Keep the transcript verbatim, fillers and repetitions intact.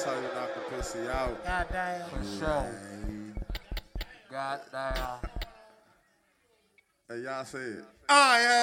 That's how you knock a pussy out. Goddamn. For sure. Goddamn. Hey, y'all say it. Oh, yeah.